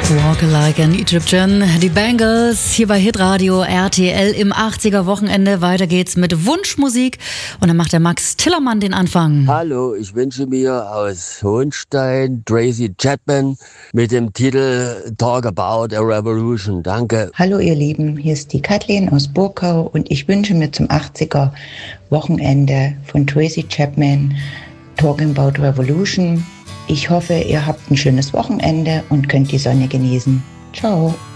Walk Like an Egyptian, die Bangles hier bei Hitradio RTL im 80er Wochenende. Weiter geht's mit Wunschmusik und dann macht der Max Tillermann den Anfang. Hallo, ich wünsche mir aus Hohenstein Tracy Chapman mit dem Titel Talk About a Revolution. Danke. Hallo ihr Lieben, hier ist die Kathleen aus Burkau und ich wünsche mir zum 80er Wochenende von Tracy Chapman Talking About Revolution. Ich hoffe, ihr habt ein schönes Wochenende und könnt die Sonne genießen. Ciao.